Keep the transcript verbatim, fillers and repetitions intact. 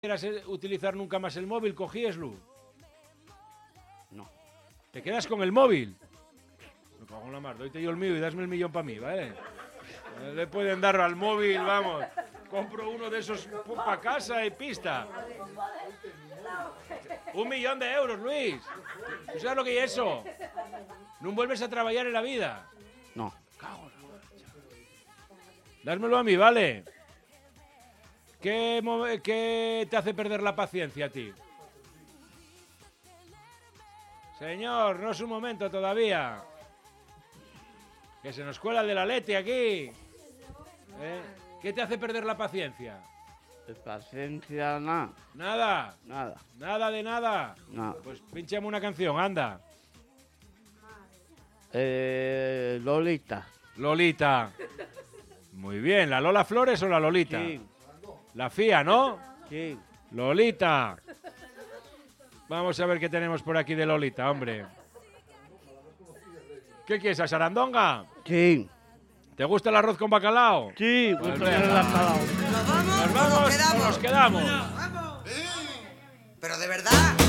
quieras utilizar nunca más el móvil, cogíeslo. No. ¿Te quedas con el móvil? Me cago en la mar, doyte yo el mío y dasme el millón para mí, ¿vale? No le pueden dar al móvil, vamos. Compro uno de esos para casa y pista. Un millón de euros, Luis. ¿Tú sabes lo que es eso? No vuelves a trabajar en la vida. No. Cago en la marcha. Dásmelo a mí, ¿vale? ¿Qué, ¿Qué te hace perder la paciencia a ti? Señor, no es un momento todavía. Que se nos cuela el de la Leti aquí. ¿Eh? ¿Qué te hace perder la paciencia? De paciencia, nada. Nada. Nada. Nada de nada. Nada. Pues pinchame una canción, anda. Eh, Lolita. Lolita. Muy bien, ¿la Lola Flores o la Lolita? Sí. La Fía, ¿no? Sí. Lolita. Vamos a ver qué tenemos por aquí de Lolita, hombre. ¿Qué quieres, a sarandonga? Sí. ¿Te gusta el arroz con bacalao? Sí. Pues gusto venga. del bacalao. ¿Nos vamos? ¿Nos vamos o nos quedamos? ¡Vamos! Pero de verdad.